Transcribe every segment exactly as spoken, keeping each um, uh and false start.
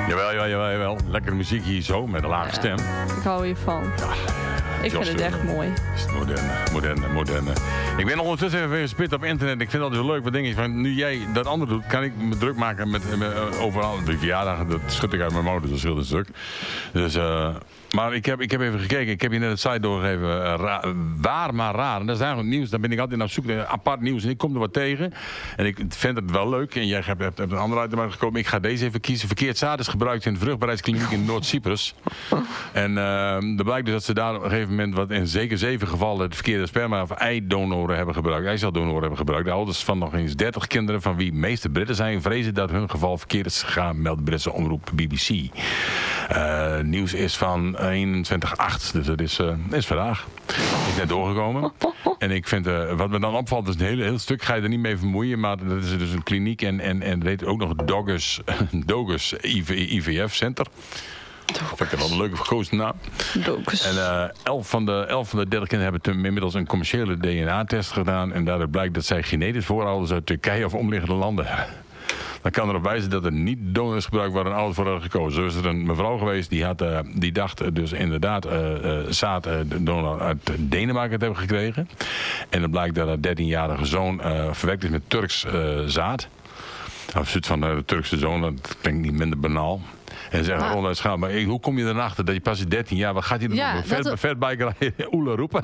Jawel, jawel, jawel, jawel. Lekkere muziek hier zo, met een lage Ja, stem. Ik hou hiervan. Ja, Ik vind het echt mooi. Is het moderne, moderne, moderne. Ik ben ondertussen even gespit op internet. Ik vind het altijd zo leuk. Wat denk je van, nu jij dat andere doet, kan ik me druk maken met, met uh, overal. De verjaardagen, dat schud ik uit mijn mouw, dus dat scheelt een stuk. Dus, uh, maar ik heb, ik heb even gekeken. Ik heb je net het site doorgegeven. Uh, ra- waar maar raar. En dat is eigenlijk nieuws. Dan ben ik altijd op zoek naar apart nieuws. En ik kom er wat tegen. En ik vind het wel leuk. En jij hebt, hebt, hebt een andere item gekomen. Ik ga deze even kiezen. Verkeerd zaad is gebruikt in de vruchtbaarheidskliniek in Noord-Cyprus. En uh, er blijkt dus dat ze daar op een gegeven moment, wat in zeker zeven gevallen, het verkeerde sperma of eidonoren hebben gebruikt. Eiceldonoren hebben gebruikt. De ouders van nog eens dertig kinderen, van wie meeste Britten zijn, vrezen dat hun geval verkeerd is gegaan, meldt Britse omroep B B C. Uh, nieuws is van eenentwintig acht, dus dat is, uh, is vandaag. Is net doorgekomen. En ik vind, uh, wat me dan opvalt, is een heel, heel stuk, ga je er niet mee vermoeien, maar dat is dus een kliniek en, en, en weet ook nog Dogus, Dogus I V F Center. Vind ik dat wel een leuke verkozen naam. Dokus. En uh, elf van de elf van de dertig kinderen hebben toen inmiddels een commerciële D N A-test gedaan. En daaruit blijkt dat zij genetisch voorouders uit Turkije of omliggende landen hebben. Dan kan erop wijzen dat er niet donors gebruikt waar een ouder voor hadden gekozen. Zo is er een mevrouw geweest die, had, uh, die dacht uh, dus inderdaad uh, uh, zaad uh, donor uit Denemarken te hebben gekregen. En dan blijkt dat haar dertienjarige zoon uh, verwekt is met Turks uh, zaad. Of zoiets van uh, de Turkse zoon, dat klinkt niet minder banaal. En zeggen Ah. ronduit schaam. Maar hey, hoe kom je erachter dat je pas in dertien jaar, wat gaat hij doen? Ja, Een vet, dat- vetbiker Oele roepen.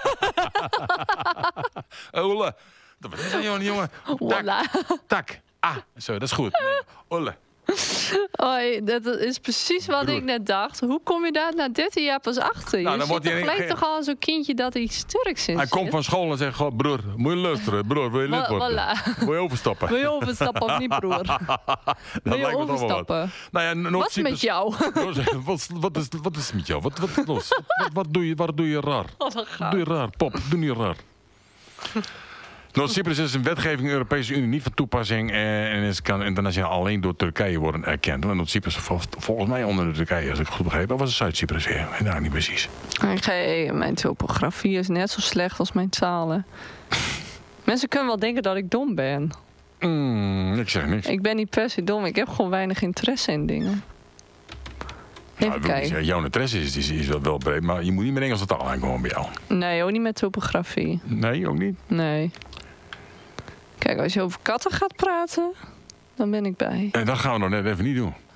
Oele. Wat is dat, jongen? jongen? Tak, Voilà. tak. Ah, zo, dat is goed. Nee. Oele. Hoi, dat is precies wat Broer. ik net dacht. Hoe kom je daar na dertien jaar pas achter? Nou, je dan wordt ziet hij toch in- gelijk toch al zo'n kindje dat iets Turks in Hij zit? komt van school en zegt, goh, broer, moet je luisteren. Broer, wil je lid Wa- worden? voilà. Wil je overstappen? Wil je overstappen of niet, broer? Dat Wil je lijkt me toch wel wat. overstappen? Nou ja, Wat is met jou? Wat, wat, is, wat is met jou? Wat, wat is los? Wat, wat, doe je, wat doe je raar? Wat een gaaf. Doe je raar, pop, doe niet raar. Noord-Cyprus is een wetgeving in de Europese Unie niet van toepassing en is, kan internationaal alleen door Turkije worden erkend. Want Noord-Cyprus vol, volgens mij onder de Turkije, als ik het goed begreep. Of was het Zuid-Cyprus weer? Ik weet nou niet precies. Oké, mijn topografie is net zo slecht als mijn talen. Mensen kunnen wel denken dat ik dom ben. Mm, ik zeg niks. Ik ben niet per se dom. Ik heb gewoon weinig interesse in dingen. Even Nou, ik wil niet kijken. zeggen, jouw interesse is, is, is wel, wel breed, maar je moet niet met Engelse taal aankomen bij jou. Nee, ook niet met topografie. Nee, ook niet. Nee. Kijk, als je over katten gaat praten, dan ben ik bij. En dat gaan we nog net even niet doen.